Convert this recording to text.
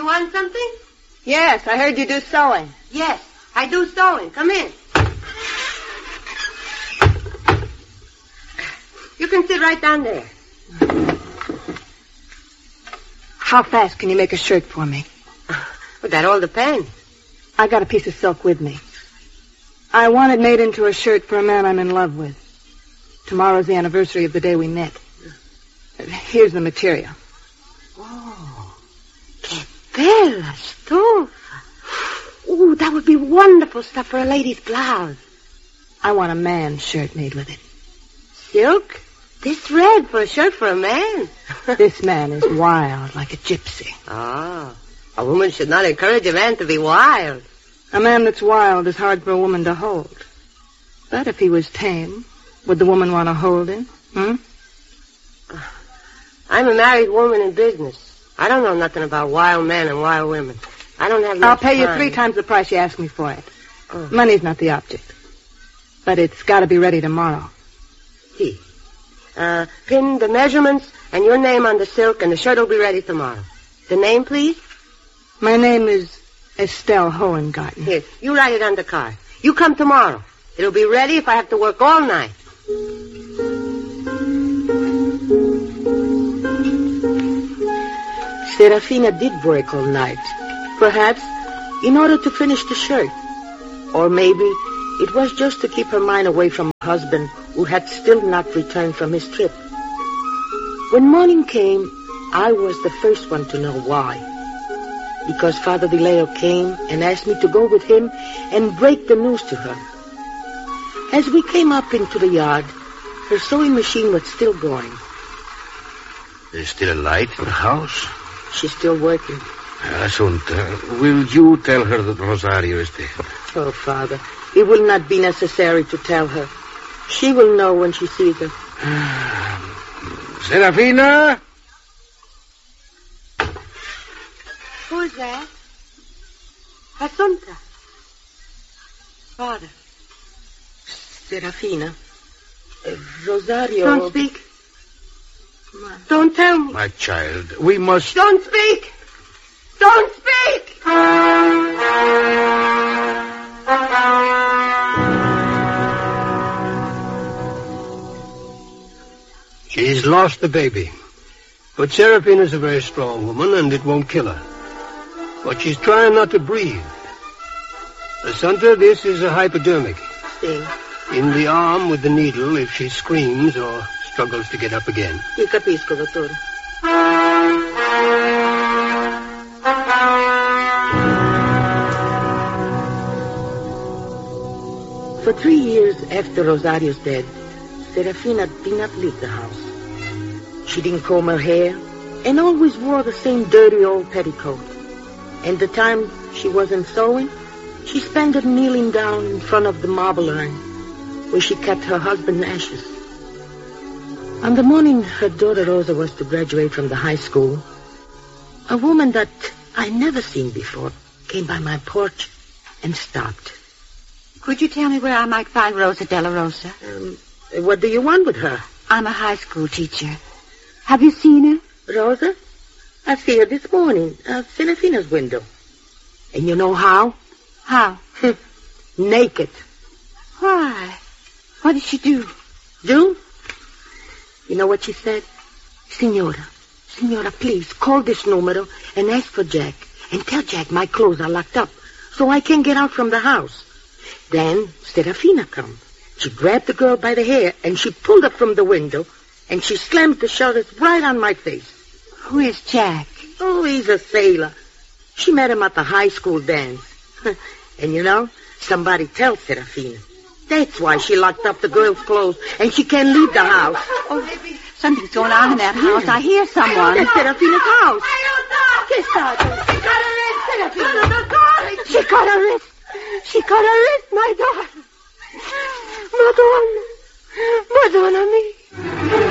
want something? Yes, I heard you do sewing. Yes, I do sewing. Come in. You can sit right down there. How fast can you make a shirt for me? Well, that all depends. I got a piece of silk with me. I want it made into a shirt for a man I'm in love with. Tomorrow's the anniversary of the day we met. Here's the material. Oh, que bella stuff. Ooh, that would be wonderful stuff for a lady's blouse. I want a man's shirt made with it. Silk? This red for a shirt for a man. This man is wild, like a gypsy. Ah, a woman should not encourage a man to be wild. A man that's wild is hard for a woman to hold. But if he was tame, would the woman want to hold him? I'm a married woman in business. I don't know nothing about wild men and wild women. I don't have I'll much pay you time. 3 times the price you asked me for it. Oh. Money's not the object. But it's got to be ready tomorrow. See. Pin the measurements and your name on the silk, and the shirt will be ready tomorrow. The name, please? My name is Estelle Hohengarten. Here, you write it on the card. You come tomorrow. It'll be ready if I have to work all night. Serafina did work all night, perhaps in order to finish the shirt. Or maybe it was just to keep her mind away from her husband, who had still not returned from his trip. When morning came, I was the first one to know why. Because Father DeLeo came and asked me to go with him and break the news to her. As we came up into the yard, her sewing machine was still going. There's still a light in the house? She's still working. Asunta, will you tell her that Rosario is there? Oh, Father, it will not be necessary to tell her. She will know when she sees her. Serafina? Who's that? Asunta. Father. Serafina. Rosario... Don't speak. Don't tell me. My child, we must... Don't speak! Don't speak! She's lost the baby. But Serafina's a very strong woman, and it won't kill her. But she's trying not to breathe. Assunta, this is a hypodermic. Sì. In the arm with the needle if she screams or struggles to get up again. Io capisco, dottore. For 3 years after Rosario's death, Serafina did not leave the house. She didn't comb her hair and always wore the same dirty old petticoat. And the time she wasn't sewing, she spent it kneeling down in front of the marble urn where she kept her husband's ashes. On the morning her daughter Rosa was to graduate from the high school, a woman that I never seen before came by my porch and stopped. Could you tell me where I might find Rosa de la Rosa? What do you want with her? I'm a high school teacher. Have you seen her? Rosa? I see her this morning at Serafina's window. And you know how? How? Naked. Why? What did she do? Do? You know what she said? Signora, please, call this numero and ask for Jack. And tell Jack my clothes are locked up, so I can't get out from the house. Then Serafina come. She grabbed the girl by the hair, and she pulled her from the window, and she slammed the shutters right on my face. Who is Jack? Oh, he's a sailor. She met him at the high school dance. And you know, somebody tell Serafina. That's why she locked up the girl's clothes, and she can't leave the house. Oh, something's going on in that house. I hear someone. That's Serafina's house. She cut her wrist, Serafina. She cut her wrist. She cut her wrist, my daughter. Madonna. Madonna me.